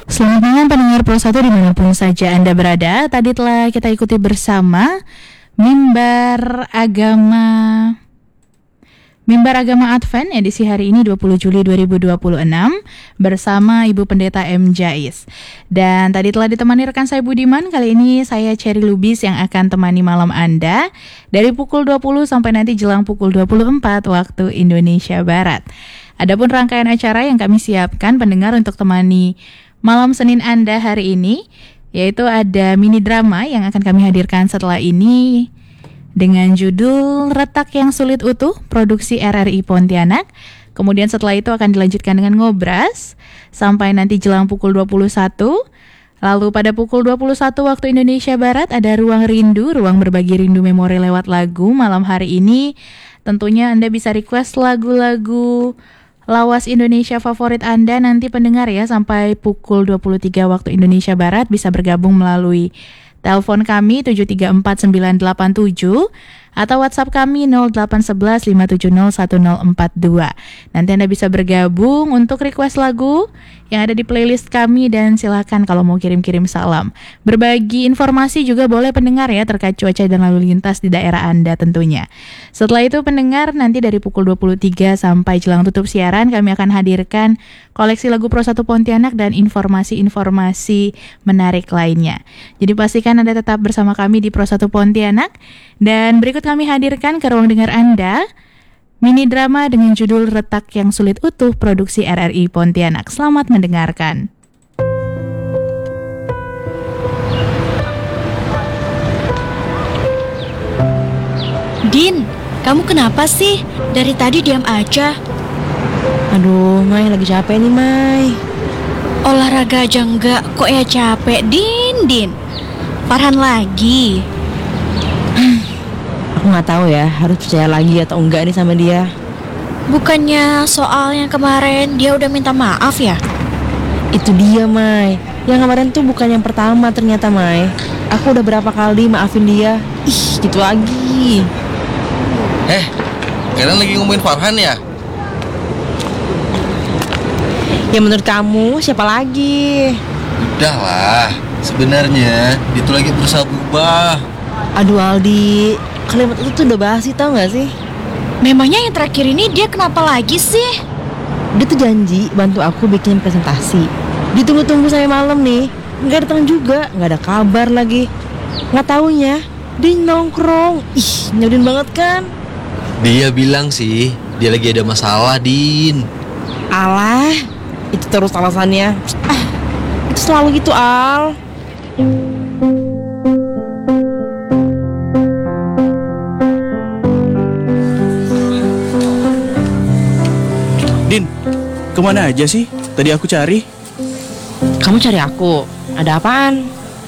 Selamat malam pendengar Pro 1 dimanapun saja Anda berada. Tadi telah kita ikuti bersama Mimbar Agama Advent edisi hari ini 20 Juli 2026 bersama Ibu Pendeta M. Jais. Dan tadi telah ditemani rekan saya Budiman. Kali ini saya Cherry Lubis yang akan temani malam Anda dari pukul 20 sampai nanti jelang pukul 24 waktu Indonesia Barat. Adapun rangkaian acara yang kami siapkan pendengar untuk temani malam Senin Anda hari ini, yaitu ada mini drama yang akan kami hadirkan setelah ini dengan judul Retak yang Sulit Utuh, produksi RRI Pontianak. Kemudian setelah itu akan dilanjutkan dengan Ngobras sampai nanti jelang pukul 21. Lalu pada pukul 21 waktu Indonesia Barat ada Ruang Rindu, ruang berbagi rindu memori lewat lagu. Malam hari ini tentunya Anda bisa request lagu-lagu lawas Indonesia favorit Anda nanti pendengar ya, sampai pukul 23 waktu Indonesia Barat bisa bergabung melalui telepon kami 734-987 atau WhatsApp kami 0811-570-1042. Nanti Anda bisa bergabung untuk request lagu yang ada di playlist kami dan silakan kalau mau kirim-kirim salam. Berbagi informasi juga boleh pendengar ya terkait cuaca dan lalu lintas di daerah Anda tentunya. Setelah itu pendengar nanti dari pukul 23 sampai jelang tutup siaran kami akan hadirkan koleksi lagu Pro 1 Pontianak dan informasi-informasi menarik lainnya. Jadi pastikan Anda tetap bersama kami di Pro 1 Pontianak. Dan berikut kami hadirkan ke ruang dengar Anda mini drama dengan judul Retak yang Sulit Utuh, produksi RRI Pontianak. Selamat mendengarkan. Din, kamu kenapa sih? Dari tadi diam aja. Aduh, Mai lagi capek nih, Mai. Olahraga aja enggak, kok ya capek? Din. Farhan lagi. Aku nggak tahu ya, harus percaya lagi atau enggak nih sama dia. Bukannya soal yang kemarin dia udah minta maaf ya? Itu dia, Mai. Yang kemarin tuh bukan yang pertama ternyata, Mai. Aku udah berapa kali maafin dia. Ih, gitu lagi. Kalian lagi ngomongin Farhan ya? Ya menurut kamu siapa lagi? Udahlah, sebenarnya dia tuh lagi berusaha berubah. Aduh Aldi, kalimat itu tuh udah basi tau gak sih? Memangnya yang terakhir ini dia kenapa lagi sih? Dia tuh janji bantu aku bikin presentasi. Ditunggu-tunggu sampai malam nih, nggak datang juga, nggak ada kabar lagi. Nggak taunya dia nongkrong. Ih, nyebelin banget kan? Dia bilang sih, dia lagi ada masalah, Din. Alah, itu terus alasannya. Itu selalu gitu, Al. Din, kemana aja sih? Tadi aku cari. Kamu cari aku? Ada apaan?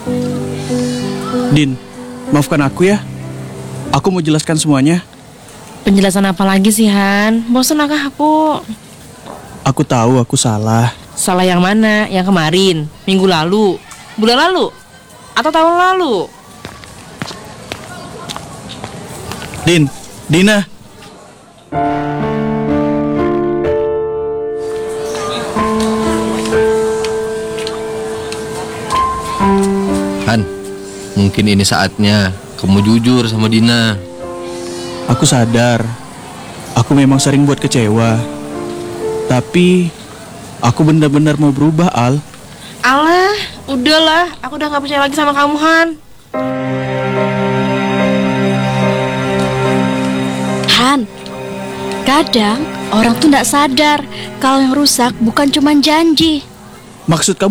Din, maafkan aku ya. Aku mau jelaskan semuanya. Penjelasan apa lagi sih, Han? Bosan aku. Aku tahu aku salah. Salah yang mana? Yang kemarin? Minggu lalu? Bulan lalu? Atau tahun lalu? Dina. Han, mungkin ini saatnya kamu jujur sama Dina. Aku sadar, aku memang sering buat kecewa. Tapi, aku benar-benar mau berubah, Al. Alah, udahlah. Aku udah gak percaya lagi sama kamu, Han. Han, kadang orang tuh gak sadar kalau yang rusak bukan cuma janji. Maksud kamu